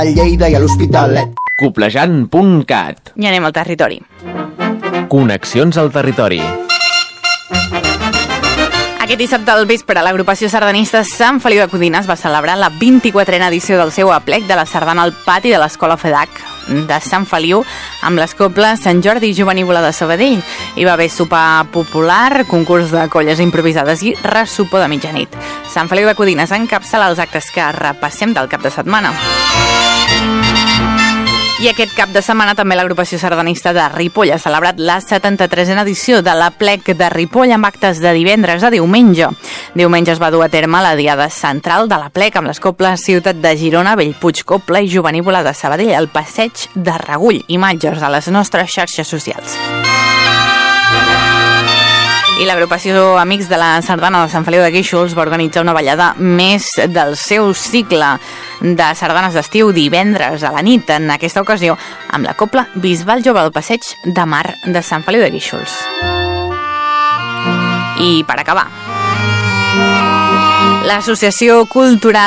a Lleida i a l'Hospitalet. Coplejant.cat. I anem al territori. Connexions al territori. Aquest dissabte al vespre, l'agrupació sardanista Sant Feliu de Codines va celebrar la 24a edició del seu aplec de la sardana al pati de l'Escola FEDAC de Sant Feliu amb les coples Sant Jordi Jovenívola de Sabadell. Hi va haver sopar popular, concurs de colles improvisades i ressopó de mitjanit. Sant Feliu de Codines encapçala els actes que repassem del cap de setmana. I aquest cap de setmana també l'agrupació sardanista de Ripoll ha celebrat la 73a edició de l'Aplec de Ripoll amb actes de divendres a diumenge. Diumenge es va dur a terme la diada central de l'Aplec amb les coples Ciutat de Girona, Bellpuig Copla i Jovenívola de Sabadell al passeig de Regull. Imatges a les nostres xarxes socials. I l'agrupació Amics de la Sardana de Sant Feliu de Guíxols va organitzar una ballada més del seu cicle de sardanes d'estiu divendres a la nit, en aquesta ocasió amb la copla Bisbal Jove al Passeig de Mar de Sant Feliu de Guíxols. I per acabar, l'Associació Cultural